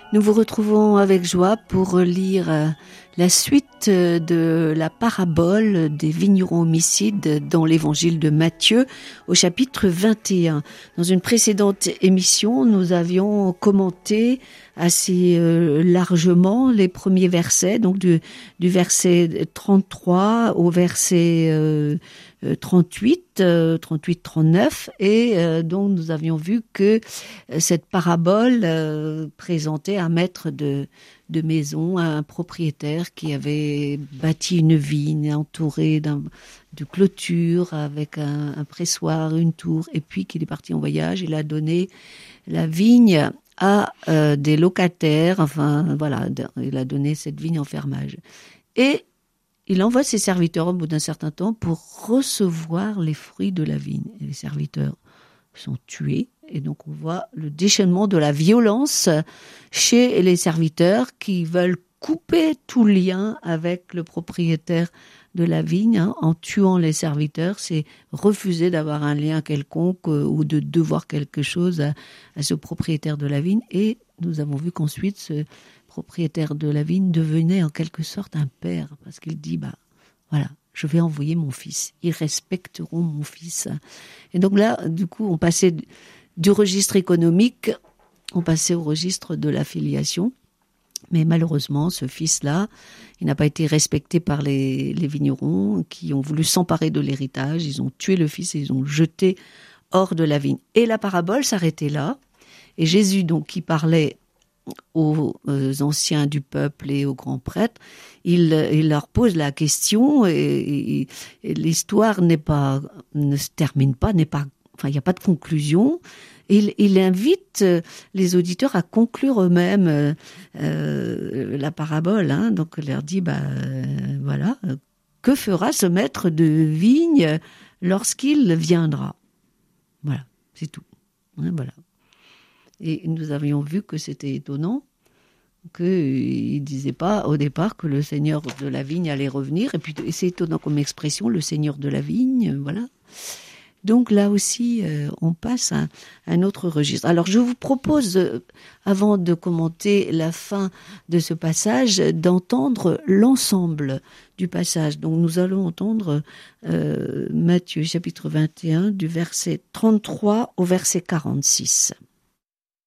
Nous vous retrouvons avec joie pour lire la suite de la parabole des vignerons homicides dans l'évangile de Matthieu au chapitre 21. Dans une précédente émission, nous avions commenté assez largement les premiers versets, donc du verset 33 au verset 38-39 et donc nous avions vu que cette parabole présentait un maître de maison, un propriétaire qui avait bâti une vigne entourée de clôtures avec un pressoir, une tour, et puis qu'il est parti en voyage. Il a donné la vigne à des locataires, enfin voilà, il a donné cette vigne en fermage. Et il envoie ses serviteurs au bout d'un certain temps pour recevoir les fruits de la vigne. Et les serviteurs sont tués. Et donc on voit le déchaînement de la violence chez les serviteurs qui veulent couper tout lien avec le propriétaire de la vigne. En tuant les serviteurs, c'est refuser d'avoir un lien quelconque ou de devoir quelque chose à ce propriétaire de la vigne. Et nous avons vu qu'ensuite ce propriétaire de la vigne devenait en quelque sorte un père, parce qu'il dit, voilà, je vais envoyer mon fils, ils respecteront mon fils. Et donc là, du coup, on passait du registre économique, on passait au registre de la filiation. Mais malheureusement, ce fils-là, il n'a pas été respecté par les vignerons qui ont voulu s'emparer de l'héritage. Ils ont tué le fils et ils ont jeté hors de la vigne. Et la parabole s'arrêtait là. Et Jésus, donc, qui parlait aux anciens du peuple et aux grands prêtres, il leur pose la question et l'histoire ne se termine pas, il n'y a pas de conclusion. Il invite les auditeurs à conclure eux-mêmes la parabole. Donc il leur dit, voilà, que fera ce maître de vigne lorsqu'il viendra? Voilà, c'est tout. Voilà. Et nous avions vu que c'était étonnant, qu'il ne disait pas au départ que le seigneur de la vigne allait revenir. Et puis c'est étonnant comme expression, le seigneur de la vigne, voilà. Donc là aussi, on passe à un autre registre. Alors je vous propose, avant de commenter la fin de ce passage, d'entendre l'ensemble du passage. Donc nous allons entendre Matthieu chapitre 21 du verset 33 au verset 46.